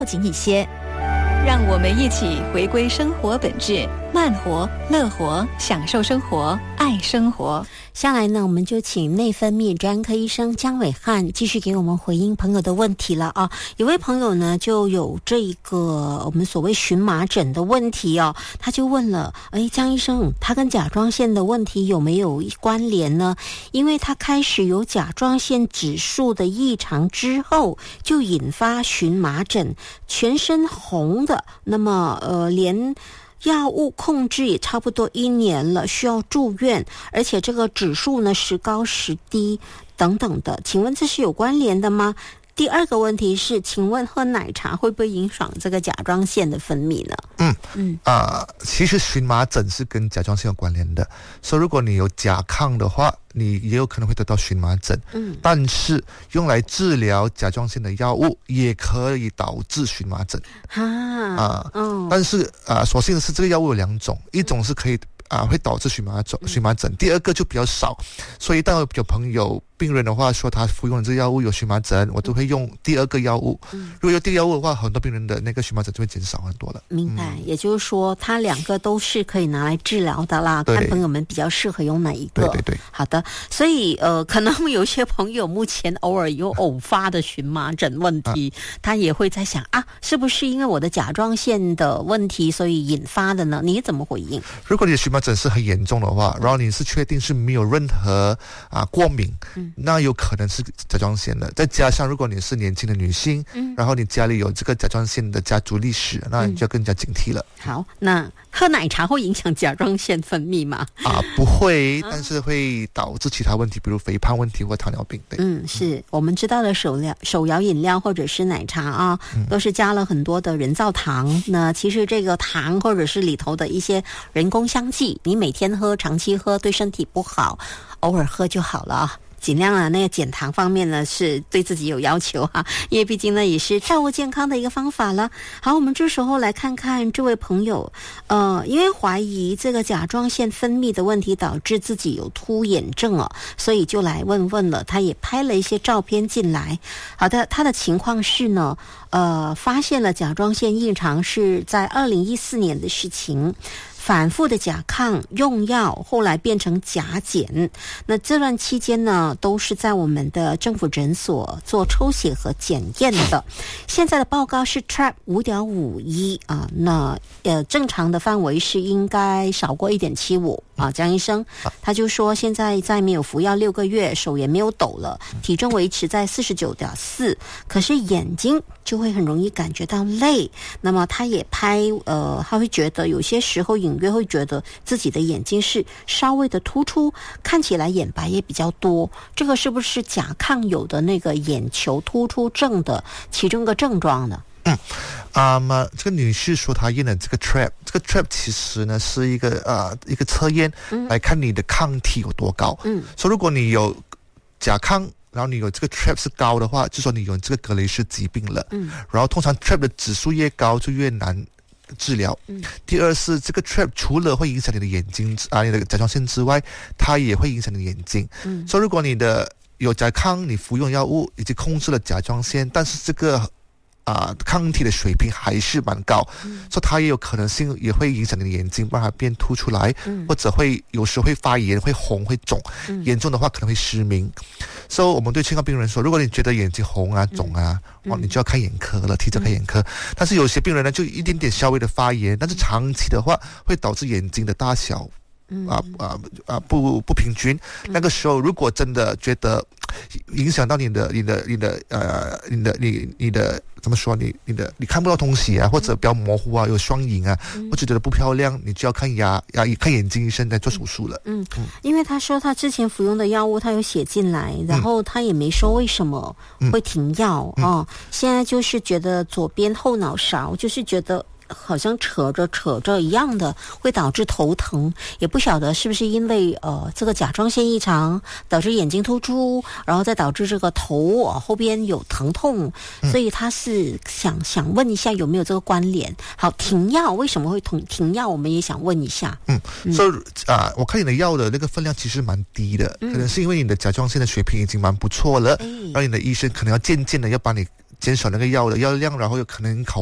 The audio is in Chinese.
紧一些。让我们一起回归生活本质，慢活、乐活，享受生活，爱生活。 下来呢，我们就请内分泌专科医生江伟汉继续给我们回应朋友的问题了啊。有位朋友呢就有这个我们所谓荨麻疹的问题哦，他就问了，江医生，他跟甲状腺的问题有没有关联呢？因为他开始有甲状腺指数的异常之后，就引发荨麻疹，全身红的，那么连药物控制也差不多1年了，需要住院，而且这个指数呢时高时低等等的，请问这是有关联的吗？第二个问题是，请问喝奶茶会不会影响这个甲状腺的分泌呢？ 其实荨麻疹是跟甲状腺有关联的，所以如果你有甲亢的话，你也有可能会得到荨麻疹。但是用来治疗甲状腺的药物也可以导致荨麻疹。但是所幸的是这个药物有2种，一种是可以会导致荨麻疹，第二个就比较少，所以当有朋友病人的话说他服用的这个药物有荨麻疹，我都会用第二个药物。如果有第二个药物的话，很多病人的那个荨麻疹就会减少很多了。 明白，也就是说它2个都是可以拿来治疗的啦，看朋友们比较适合用哪一个。 对， 好的，所以可能有些朋友目前偶尔有偶发的荨麻疹问题，他也会在想是不是因为我的甲状腺的问题所以引发的呢？你怎么回应？ 如果你的荨麻疹是很严重的话，然后你是确定是没有任何过敏，那有可能是甲状腺的。再加上如果你是年轻的女性，然后你家里有这个甲状腺的家族历史，那你就要更加警惕了。 好，那喝奶茶会影响甲状腺分泌吗？ 不会，但是会导致其他问题，比如肥胖问题或糖尿病。 是我们知道的手摇饮料或者是奶茶都是加了很多的人造糖。那其实这个糖或者是里头的一些人工香剂，你每天喝、长期喝对身体不好，偶尔喝就好了尽量那个减糖方面呢是对自己有要求因为毕竟呢也是照顾健康的一个方法了。好，我们这时候来看看这位朋友，因为怀疑这个甲状腺分泌的问题导致自己有突眼症所以就来问了，他也拍了一些照片进来。好的，他的情况是呢，发现了甲状腺异常是在2014年的事情。反复的甲亢用药，后来变成甲减。那这段期间呢，都是在我们的政府诊所做抽血和检验的。现在的报告是 TRAP 5.51那正常的范围是应该少过 1.75江医生他就说现在在没有服药6个月，手也没有抖了，体重维持在 49.4， 可是眼睛就会很容易感觉到累。那么他也拍他会觉得有些时候隐约会觉得自己的眼睛是稍微的突出，看起来眼白也比较多，这个是不是甲亢有的那个眼球突出症的其中一个症状呢？ 这个女士说她验了这个 TRAP， 这个 TRAP 其实呢是一个测验来看你的抗体有多高。所以如果你有甲亢，然后你有这个 TRAP 是高的话，就说你有这个格雷氏疾病了。然后通常 TRAP 的指数越高就越难治疗。第二是这个 TRAP 除了会影响你的眼睛你的甲状腺之外，它也会影响你的眼睛。所以如果你的有甲亢，你服用药物已经控制了甲状腺，但是这个抗体的水平还是蛮高，所以它也有可能性也会影响你的眼睛，让它变凸出来，或者有时会发炎、会红、会肿，严重的话可能会失明。所以我们对健康病人说，如果你觉得眼睛红肿你就要看眼科了，提早看眼科。但是有些病人呢，就一点点稍微的发炎，但是长期的话会导致眼睛的大小不平均。那个时候如果真的觉得影响到你的怎么说，你看不到东西或者比较模糊有双影或者觉得不漂亮，你就要看眼睛医生来做手术了。 因为他说他之前服用的药物他有写进来，然后他也没说为什么会停药现在就是觉得左边后脑勺就是觉得好像扯着一样的，会导致头疼，也不晓得是不是因为这个甲状腺异常导致眼睛突出，然后再导致这个头后边有疼痛，所以他是想问一下有没有这个关联。好，停药为什么会停药，我们也想问一下。 所以我看你的药的那个分量其实蛮低的，可能是因为你的甲状腺的水平已经蛮不错了，然后你的医生可能要渐渐的要把你减少那个药的药量，然后有可能考